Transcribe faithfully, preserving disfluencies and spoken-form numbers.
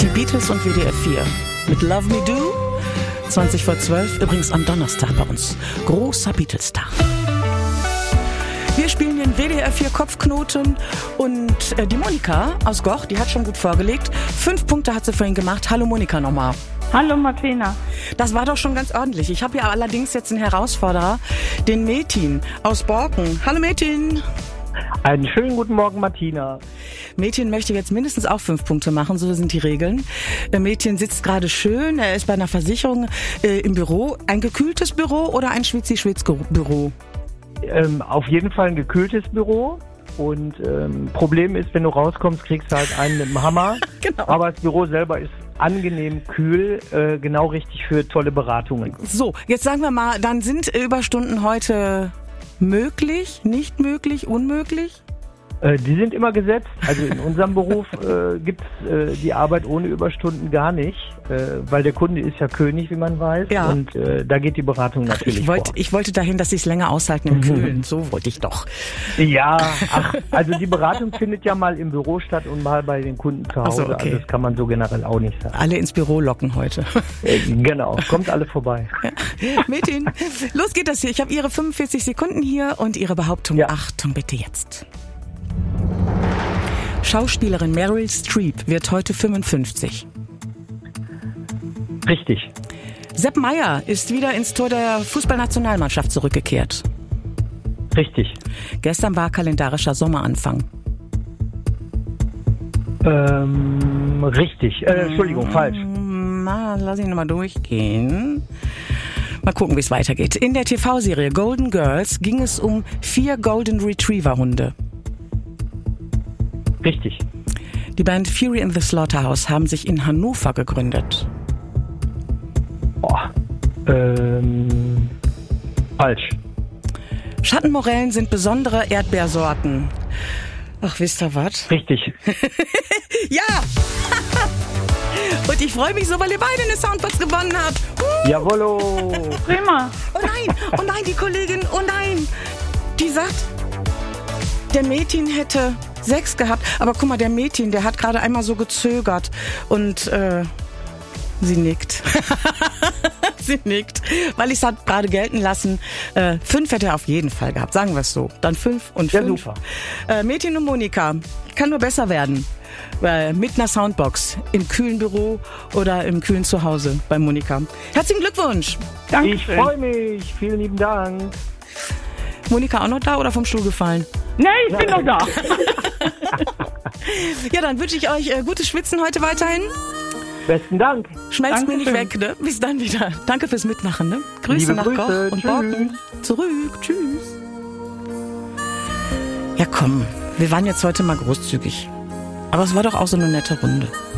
Beatles und W D R vier mit Love Me Do, zwanzig vor zwölf, übrigens am Donnerstag bei uns. Großer Beatles-Tag. Wir spielen den W D R vier Kopfknoten und äh, die Monika aus Goch, die hat schon gut vorgelegt. Fünf Punkte hat sie vorhin gemacht. Hallo Monika nochmal. Hallo Martina. Das war doch schon ganz ordentlich. Ich habe ja allerdings jetzt einen Herausforderer, den Metin aus Borken. Hallo Metin. Einen schönen guten Morgen, Martina. Metin möchte jetzt mindestens auch fünf Punkte machen, so sind die Regeln. Äh, Metin sitzt gerade schön, er ist bei einer Versicherung äh, im Büro. Ein gekühltes Büro oder ein Schwitzi-Schwitz-Büro? Ähm, auf jeden Fall ein gekühltes Büro. Und ähm, Problem ist, wenn du rauskommst, kriegst du halt einen mit dem Hammer. Genau. Aber das Büro selber ist angenehm kühl, äh, genau richtig für tolle Beratungen. So, jetzt sagen wir mal, dann sind Überstunden heute möglich, nicht möglich, unmöglich? Äh, die sind immer gesetzt. Also in unserem Beruf äh, gibt es äh, die Arbeit ohne Überstunden gar nicht, äh, weil der Kunde ist ja König, wie man weiß. Ja. Und äh, da geht die Beratung Ach, natürlich ich wollte, vor. ich wollte dahin, dass sie es länger aushalten im Kühlen. So wollte ich doch. Ja, ach, also die Beratung findet ja mal im Büro statt und mal bei den Kunden zu Ach Hause. so, okay. Also das kann man so generell auch nicht sagen. Alle ins Büro locken heute. Äh, genau, kommt alle vorbei. Ja. Metin, los geht das hier. Ich habe Ihre fünfundvierzig Sekunden hier und Ihre Behauptung. Ja. Achtung bitte jetzt. Schauspielerin Meryl Streep wird heute fünfundfünfzig. Richtig. Sepp Maier ist wieder ins Tor der Fußballnationalmannschaft zurückgekehrt. Richtig. Gestern war kalendarischer Sommeranfang. Ähm, richtig. Äh, Entschuldigung, falsch. Na, lass ich nochmal durchgehen. Mal gucken, wie es weitergeht. In der T V-Serie Golden Girls ging es um vier Golden Retriever-Hunde. Richtig. Die Band Fury in the Slaughterhouse haben sich in Hannover gegründet. Boah. Ähm, falsch. Schattenmorellen sind besondere Erdbeersorten. Ach, wisst ihr was? Richtig. Ja! Und ich freue mich so, weil ihr beide eine Soundbox gewonnen habt. Uh! Jawollo. Prima. Oh nein, oh nein, die Kollegin, oh nein. Die sagt, der Metin hätte sechs gehabt. Aber guck mal, der Metin, der hat gerade einmal so gezögert. Und äh, sie nickt. Sie nickt. Weil ich es hat gerade gelten lassen. Äh, fünf hätte er auf jeden Fall gehabt, sagen wir es so. Dann fünf und Ja, fünf. super. Äh, Metin und Monika, kann nur besser werden. Äh, mit einer Soundbox im kühlen Büro oder im kühlen Zuhause bei Monika. Herzlichen Glückwunsch. Danke. Ich freue mich. Vielen lieben Dank. Monika auch noch da oder vom Stuhl gefallen? Nee, ich bin noch da. Ja, dann wünsche ich euch äh, gutes Schwitzen heute weiterhin. Besten Dank. Schmelzt mir nicht Dankeschön. weg, ne? Bis dann wieder. Danke fürs Mitmachen, ne? Grüße Liebe nach Grüße. Goch und Tschüss. Borken. Zurück. Tschüss. Ja komm, wir waren jetzt heute mal großzügig. Aber es war doch auch so eine nette Runde.